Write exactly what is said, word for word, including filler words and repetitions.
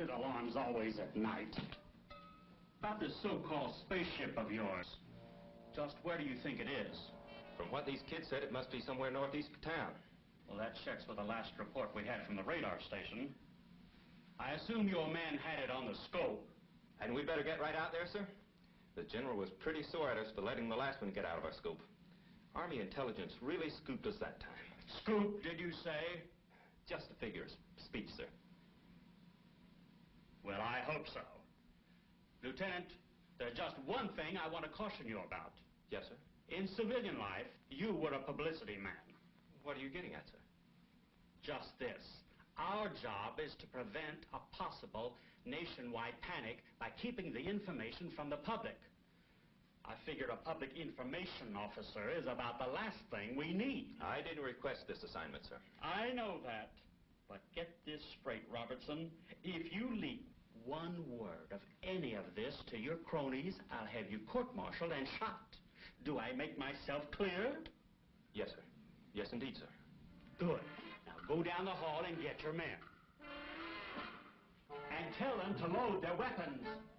his alarm's always at night. About this so-called spaceship of yours. Just where do you think it is? From what these kids said, it must be somewhere northeast of town. Well, that checks with the last report we had from the radar station. I assume your man had it on the scope. Hadn't we better get right out there, sir? The general was pretty sore at us for letting the last one get out of our scope. Army intelligence really scooped us that time. Scoop, did you say? Just a figure of speech, sir. Well, I hope so. Lieutenant, there's just one thing I want to caution you about. Yes, sir? In civilian life, you were a publicity man. What are you getting at, sir? Just this. Our job is to prevent a possible nationwide panic by keeping the information from the public. I figured a public information officer is about the last thing we need. I didn't request this assignment, sir. I know that. But get this straight, Robertson. If you leak one word of any of this to your cronies, I'll have you court-martialed and shot. Do I make myself clear? Yes, sir. Yes, indeed, sir. Good. Now go down the hall and get your men. And tell them to load their weapons.